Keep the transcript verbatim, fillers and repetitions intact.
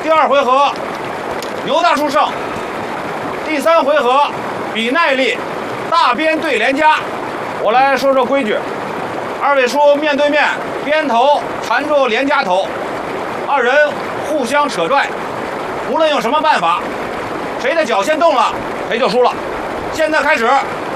第二回合牛大叔胜，第三回合比耐力，大鞭对连夹。我来说说规矩，二位叔面对面，鞭头缠住连夹头，二人互相扯拽，无论用什么办法，谁的脚先动了，谁就输了。现在开始，